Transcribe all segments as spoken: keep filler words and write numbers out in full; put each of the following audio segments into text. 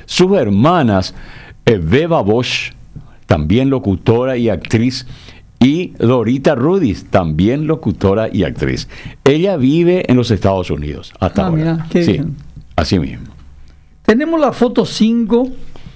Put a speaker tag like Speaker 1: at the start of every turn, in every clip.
Speaker 1: Sus hermanas, eh, Beba Bosch, también locutora y actriz, y Dorita Rudis, también locutora y actriz. Ella vive en los Estados Unidos hasta
Speaker 2: Ah,
Speaker 1: ahora.
Speaker 2: mira, qué
Speaker 1: sí,
Speaker 2: bien.
Speaker 1: así mismo.
Speaker 2: Tenemos la foto cinco.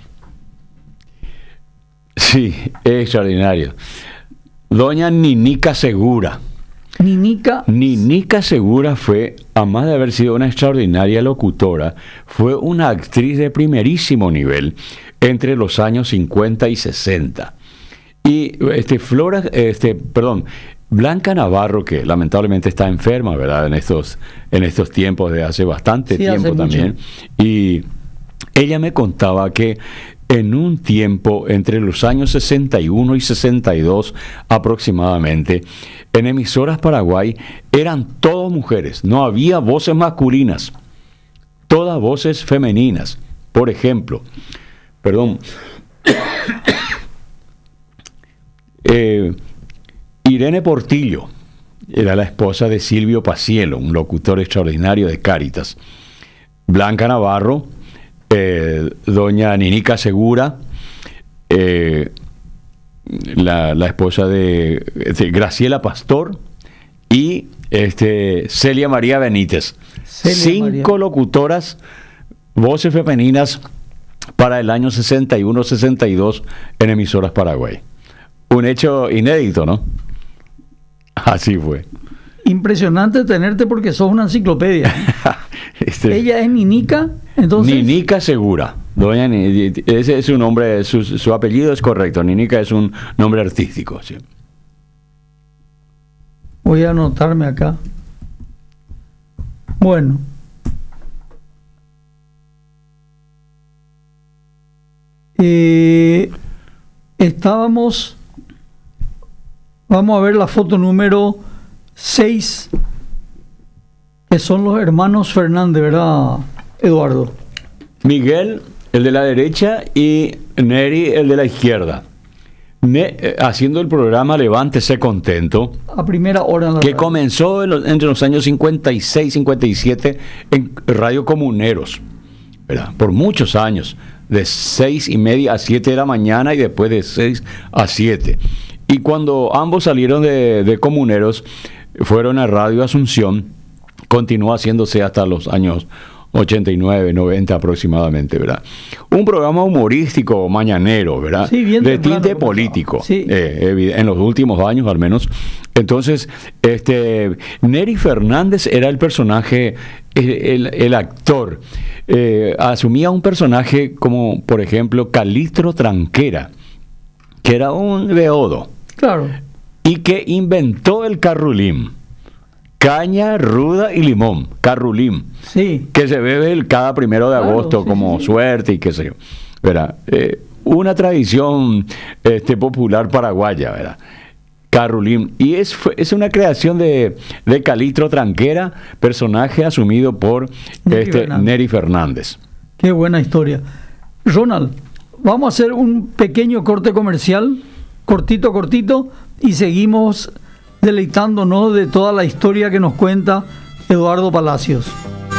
Speaker 1: Sí, es extraordinario. Doña Ninica Segura.
Speaker 2: Ninica.
Speaker 1: Ninica Segura fue, además de haber sido una extraordinaria locutora, fue una actriz de primerísimo nivel entre los años cincuenta y sesenta. Y este, Flora, este, perdón, Blanca Navarro, que lamentablemente está enferma, ¿verdad? En estos, en estos tiempos, de hace bastante
Speaker 2: Sí,
Speaker 1: tiempo
Speaker 2: hace
Speaker 1: también. Y ella me contaba que en un tiempo entre los años sesenta y uno y sesenta y dos aproximadamente, en emisoras Paraguay eran todas mujeres, no había voces masculinas, todas voces femeninas. Por ejemplo, perdón, eh, Irene Portillo era la esposa de Silvio Pacielo, un locutor extraordinario de Cáritas. Blanca Navarro, eh, doña Ninica Segura, eh, la, la esposa de, de Graciela Pastor y este, Celia María Benítez.
Speaker 2: Celia
Speaker 1: Cinco
Speaker 2: María.
Speaker 1: locutoras, voces femeninas para el año sesenta y uno sesenta y dos en emisoras Paraguay. Un hecho inédito, ¿no? Así fue.
Speaker 2: Impresionante tenerte porque sos una enciclopedia.
Speaker 1: Este,
Speaker 2: Ella es Ninica, entonces.
Speaker 1: Ninica Segura. Doña Ni- ese es su nombre, su, su apellido es correcto. Ninica es un nombre artístico. Sí.
Speaker 2: Voy a anotarme acá. Bueno. Eh, estábamos. Vamos a ver la foto número seis, que son los hermanos Fernández, ¿verdad, Eduardo?
Speaker 1: Miguel, el de la derecha, y Neri, el de la izquierda. Ne- eh, haciendo el programa Levántese Contento,
Speaker 2: A primera hora en la
Speaker 1: que
Speaker 2: radio.
Speaker 1: comenzó en los- entre los años cincuenta y seis cincuenta y siete en Radio Comuneros, ¿verdad? Por muchos años, de seis y media a siete de la mañana y después de seis a siete. Y cuando ambos salieron de, de Comuneros, fueron a Radio Asunción, continuó haciéndose hasta los años ochenta y nueve, noventa aproximadamente, ¿verdad? Un programa humorístico mañanero, ¿verdad?
Speaker 2: Sí, bien
Speaker 1: de
Speaker 2: temprano
Speaker 1: tinte
Speaker 2: comenzaba.
Speaker 1: político,
Speaker 2: Sí.
Speaker 1: eh, evi- en los últimos años al menos. Entonces, este, Neri Fernández era el personaje, el, el- el actor. Eh, asumía un personaje como, por ejemplo, Calistro Tranquera, que era un beodo
Speaker 2: Claro.
Speaker 1: y que inventó el carrulín. Caña, ruda y limón, carrulín,
Speaker 2: Sí.
Speaker 1: que se bebe el cada primero de
Speaker 2: Claro,
Speaker 1: agosto
Speaker 2: sí,
Speaker 1: como
Speaker 2: sí.
Speaker 1: suerte y qué sé yo. ¿Verdad? Eh, una tradición este, popular paraguaya, ¿verdad? Carrulín. Y es, fue- es una creación de, de Calistro Tranquera, personaje asumido por
Speaker 2: Neri
Speaker 1: este,
Speaker 2: Fernández.
Speaker 1: Neri Fernández.
Speaker 2: Qué buena historia. Ronald, vamos a hacer un pequeño corte comercial, cortito, cortito, y seguimos deleitándonos de toda la historia que nos cuenta Eduardo Palacios.